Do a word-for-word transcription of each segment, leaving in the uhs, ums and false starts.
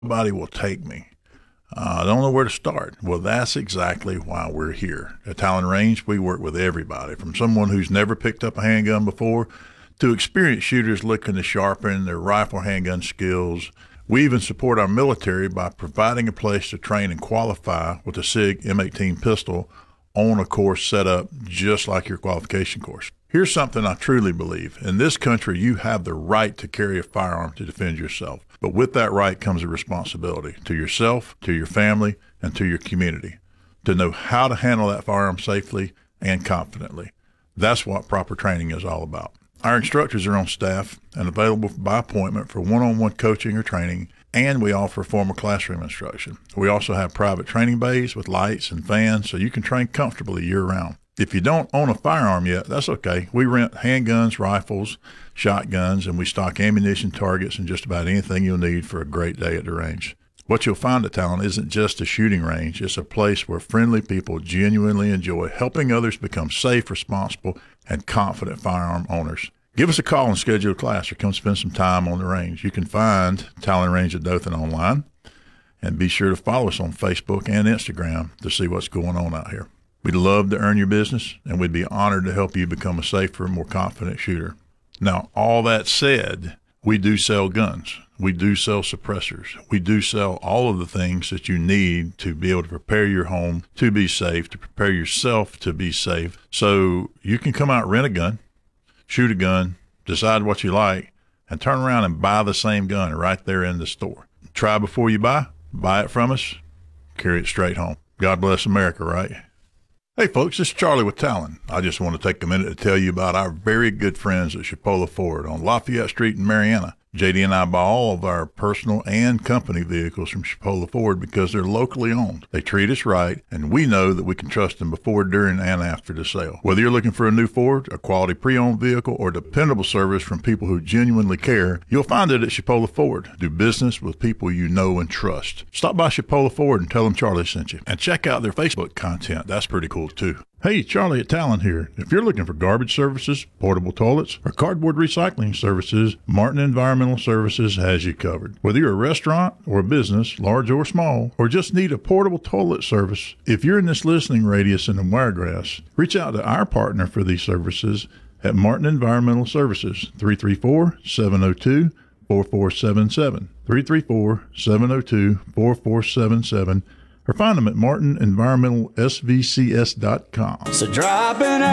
Nobody will take me. Uh, I don't know where to start. Well, that's exactly why we're here. At Talon Range, we work with everybody, from someone who's never picked up a handgun before to experienced shooters looking to sharpen their rifle handgun skills. We even support our military by providing a place to train and qualify with a SIG M eighteen pistol on a course set up just like your qualification course. Here's something I truly believe. In this country, you have the right to carry a firearm to defend yourself. But with that right comes a responsibility to yourself, to your family, and to your community to know how to handle that firearm safely and confidently. That's what proper training is all about. Our instructors are on staff and available by appointment for one-on-one coaching or training, and we offer formal classroom instruction. We also have private training bays with lights and fans so you can train comfortably year-round. If you don't own a firearm yet, that's okay. We rent handguns, rifles, shotguns, and we stock ammunition, targets, and just about anything you'll need for a great day at the range. What you'll find at Talon isn't just a shooting range. It's a place where friendly people genuinely enjoy helping others become safe, responsible, and confident firearm owners. Give us a call and schedule a class or come spend some time on the range. You can find Talon Range of Dothan online, and be sure to follow us on Facebook and Instagram to see what's going on out here. We'd love to earn your business, and we'd be honored to help you become a safer, more confident shooter. Now, all that said, we do sell guns. We do sell suppressors. We do sell all of the things that you need to be able to prepare your home to be safe, to prepare yourself to be safe. So you can come out, rent a gun, shoot a gun, decide what you like, and turn around and buy the same gun right there in the store. Try before you buy. Buy it from us. Carry it straight home. God bless America, right? Hey folks, this is Charlie with Talon. I just want to take a minute to tell you about our very good friends at Chipola Ford on Lafayette Street in Marianna. J D and I buy all of our personal and company vehicles from Chipola Ford because they're locally owned. They treat us right, and we know that we can trust them before, during, and after the sale. Whether you're looking for a new Ford, a quality pre-owned vehicle, or dependable service from people who genuinely care, you'll find it at Chipola Ford. Do business with people you know and trust. Stop by Chipola Ford and tell them Charlie sent you. And check out their Facebook content. That's pretty cool too. Hey, Charlie at Talon here. If you're looking for garbage services, portable toilets, or cardboard recycling services, Martin Environmental Services has you covered. Whether you're a restaurant or a business, large or small, or just need a portable toilet service, if you're in this listening radius in the Wiregrass, reach out to our partner for these services at Martin Environmental Services, three three four, seven oh two, four four seven seven, three three four, seven oh two, four four seven seven, or find them at martin environmental s v c s dot com. So drop an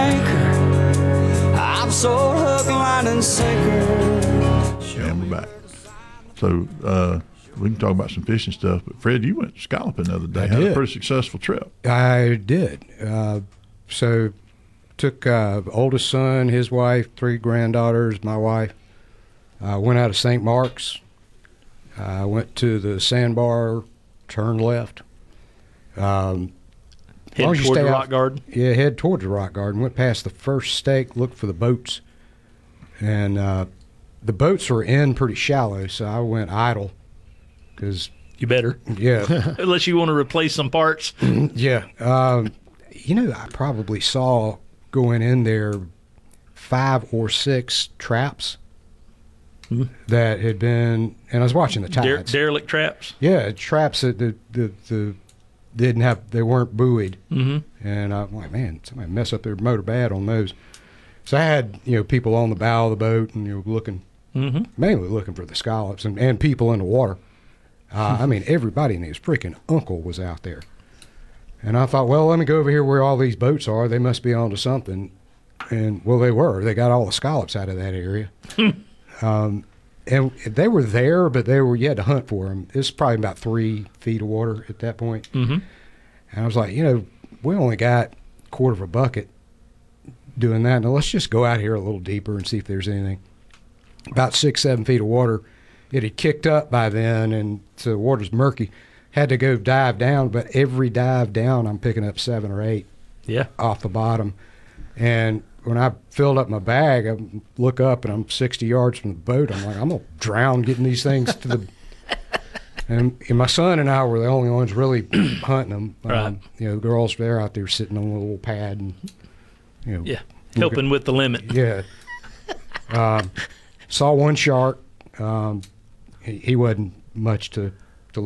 anchor. I'm so hook, line, and sinker. And we're back. So uh, we can talk about some fishing stuff. But Fred, you went scalloping the other day. I Had did. a pretty successful trip. I did. Uh, so took uh, oldest son, his wife, three granddaughters, my wife. Uh, went out of Saint Mark's. I uh, went to the sandbar, turned left. Um, Head toward the rock out, garden? Yeah, head towards the rock garden. Went past the first stake, looked for the boats. And uh, the boats were in pretty shallow, so I went idle. Cause, you better. Yeah. Unless you want to replace some parts. Yeah. Um, you know, I probably saw going in there five or six traps mm-hmm. that had been, and I was watching the tides. Dere- derelict traps? Yeah, traps that the, the, the didn't have, they weren't buoyed. Mm-hmm. And I'm like, man, somebody messed up their motor bad on those. So I had, you know, people on the bow of the boat and, you know, looking, mm-hmm. mainly looking for the scallops and, and people in the water. Uh, I mean, everybody and his freaking uncle was out there. And I thought, well, let me go over here where all these boats are. They must be onto something. And, well, they were. They got all the scallops out of that area. um, and they were there, but they were, you had to hunt for them. It's probably about three feet of water at that point. Mm-hmm. And I was like, you know, we only got a quarter of a bucket doing that. Now let's just go out here a little deeper and see if there's anything. About six, seven feet of water. It had kicked up by then, and so the water's murky. Had to go dive down, but every dive down, I'm picking up seven or eight yeah. off the bottom. And when I filled up my bag, I look up, and I'm sixty yards from the boat. I'm like, I'm going to drown getting these things to the – and, and my son and I were the only ones really hunting them. Right. Um, you know, the girls, they're out there sitting on a little pad and, you know. Yeah, helping looking, with the limit. Yeah. um, saw one shark. Um, he, he wasn't much to –